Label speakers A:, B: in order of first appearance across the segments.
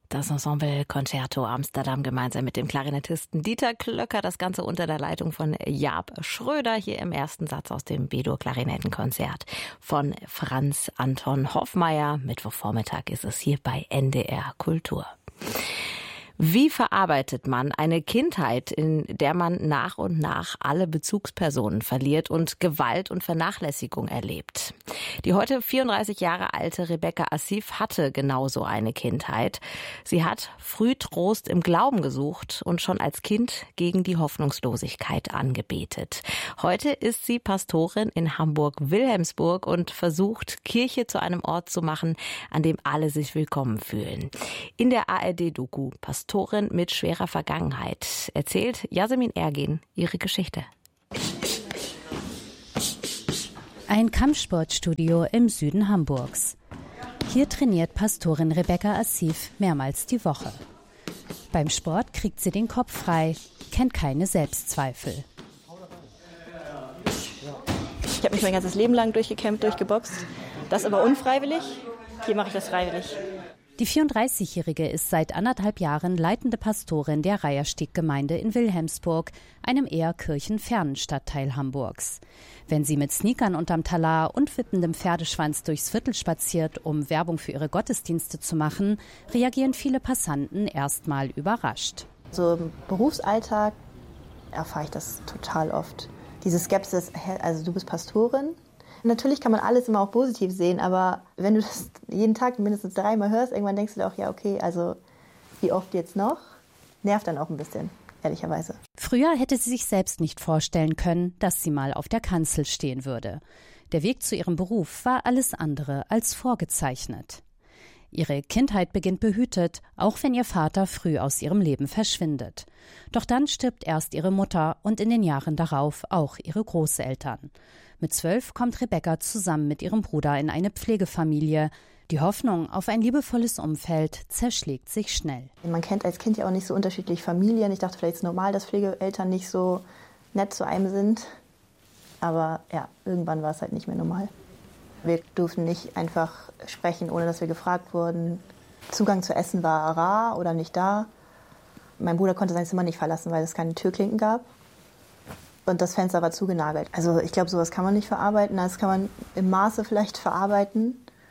A: Das Ensemble Concerto Amsterdam gemeinsam mit dem Klarinettisten Dieter Klöcker, das Ganze unter der Leitung von Jaap Schröder, hier im ersten Satz aus dem B-Dur-Klarinettenkonzert von Franz Anton Hoffmeier. Mittwochvormittag ist es hier bei NDR Kultur. Wie verarbeitet man eine Kindheit, in der man nach und nach alle Bezugspersonen verliert und Gewalt und Vernachlässigung erlebt? Die heute 34 Jahre alte Rebecca Asif hatte genauso eine Kindheit. Sie hat früh Trost im Glauben gesucht und schon als Kind gegen die Hoffnungslosigkeit angebetet. Heute ist sie Pastorin in Hamburg-Wilhelmsburg und versucht, Kirche zu einem Ort zu machen, an dem alle sich willkommen fühlen. In der ARD-Doku Pastorin mit schwerer Vergangenheit erzählt Yasemin Ergin ihre Geschichte.
B: Ein Kampfsportstudio im Süden Hamburgs. Hier trainiert Pastorin Rebecca Asif mehrmals die Woche. Beim Sport kriegt sie den Kopf frei, kennt keine Selbstzweifel.
C: Ich habe mich mein ganzes Leben lang durchgekämpft, durchgeboxt. Das aber unfreiwillig. Hier mache ich das freiwillig.
B: Die 34-Jährige ist seit 1,5 Jahren leitende Pastorin der Reihersteg-Gemeinde in Wilhelmsburg, einem eher kirchenfernen Stadtteil Hamburgs. Wenn sie mit Sneakern unterm Talar und wippendem Pferdeschwanz durchs Viertel spaziert, um Werbung für ihre Gottesdienste zu machen, reagieren viele Passanten erstmal überrascht.
C: So im Berufsalltag erfahre ich das total oft. Diese Skepsis, also du bist Pastorin? Natürlich kann man alles immer auch positiv sehen, aber wenn du das jeden Tag mindestens 3-mal hörst, irgendwann denkst du dir auch, ja okay, also wie oft jetzt noch? Nervt dann auch ein bisschen, ehrlicherweise.
B: Früher hätte sie sich selbst nicht vorstellen können, dass sie mal auf der Kanzel stehen würde. Der Weg zu ihrem Beruf war alles andere als vorgezeichnet. Ihre Kindheit beginnt behütet, auch wenn ihr Vater früh aus ihrem Leben verschwindet. Doch dann stirbt erst ihre Mutter und in den Jahren darauf auch ihre Großeltern. Mit 12 kommt Rebecca zusammen mit ihrem Bruder in eine Pflegefamilie. Die Hoffnung auf ein liebevolles Umfeld zerschlägt sich schnell.
C: Man kennt als Kind ja auch nicht so unterschiedliche Familien. Ich dachte, vielleicht ist es normal, dass Pflegeeltern nicht so nett zu einem sind. Aber ja, irgendwann war es halt nicht mehr normal. Wir durften nicht einfach sprechen, ohne dass wir gefragt wurden. Zugang zu Essen war rar oder nicht da. Mein Bruder konnte sein Zimmer nicht verlassen, weil es keine Türklinken gab. Und das Fenster war zugenagelt. Also ich glaube, sowas kann man nicht verarbeiten. Das kann man im Maße vielleicht verarbeiten.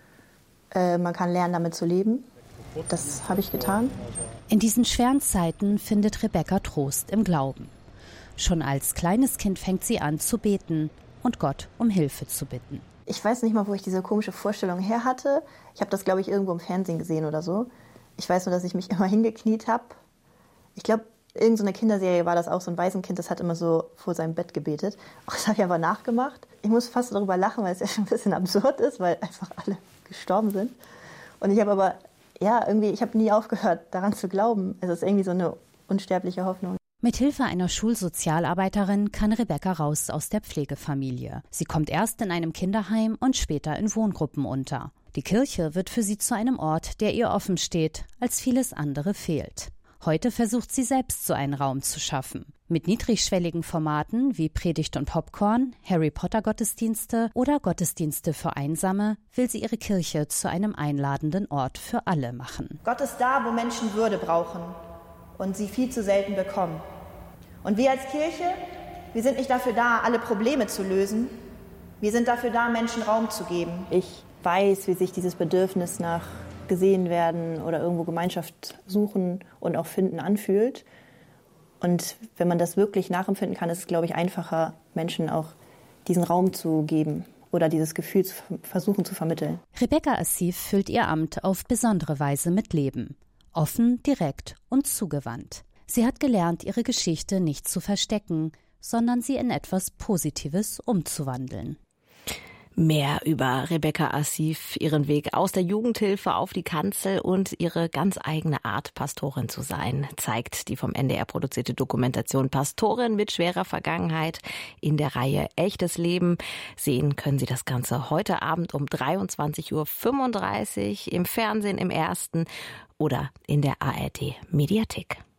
C: Man kann lernen, damit zu leben. Das habe ich getan.
B: In diesen schweren Zeiten findet Rebecca Trost im Glauben. Schon als kleines Kind fängt sie an zu beten und Gott um Hilfe zu bitten.
C: Ich weiß nicht mal, wo ich diese komische Vorstellung her hatte. Ich habe das, glaube ich, irgendwo im Fernsehen gesehen oder so. Ich weiß nur, dass ich mich immer hingekniet habe. Ich glaube, irgend so eine Kinderserie war das auch, so ein Waisenkind, das hat immer so vor seinem Bett gebetet. Das habe ich aber nachgemacht. Ich muss fast darüber lachen, weil es ja schon ein bisschen absurd ist, weil einfach alle gestorben sind. Und ich habe aber, ja, irgendwie, ich habe nie aufgehört, daran zu glauben. Es ist irgendwie so eine unsterbliche Hoffnung.
B: Mithilfe einer Schulsozialarbeiterin kann Rebecca raus aus der Pflegefamilie. Sie kommt erst in einem Kinderheim und später in Wohngruppen unter. Die Kirche wird für sie zu einem Ort, der ihr offen steht, als vieles andere fehlt. Heute versucht sie selbst so einen Raum zu schaffen. Mit niedrigschwelligen Formaten wie Predigt und Popcorn, Harry-Potter-Gottesdienste oder Gottesdienste für Einsame will sie ihre Kirche zu einem einladenden Ort für alle machen.
C: Gott ist da, wo Menschen Würde brauchen und sie viel zu selten bekommen. Und wir als Kirche, wir sind nicht dafür da, alle Probleme zu lösen. Wir sind dafür da, Menschen Raum zu geben. Ich weiß, wie sich dieses Bedürfnis nach gesehen werden oder irgendwo Gemeinschaft suchen und auch finden anfühlt. Und wenn man das wirklich nachempfinden kann, ist es, glaube ich, einfacher, Menschen auch diesen Raum zu geben oder dieses Gefühl zu versuchen zu vermitteln.
B: Rebecca Asif füllt ihr Amt auf besondere Weise mit Leben. Offen, direkt und zugewandt. Sie hat gelernt, ihre Geschichte nicht zu verstecken, sondern sie in etwas Positives umzuwandeln.
A: Mehr über Rebecca Asif, ihren Weg aus der Jugendhilfe auf die Kanzel und ihre ganz eigene Art, Pastorin zu sein, zeigt die vom NDR produzierte Dokumentation Pastorin mit schwerer Vergangenheit in der Reihe Echtes Leben. Sehen können Sie das Ganze heute Abend um 23:35 Uhr im Fernsehen im Ersten oder in der ARD Mediathek.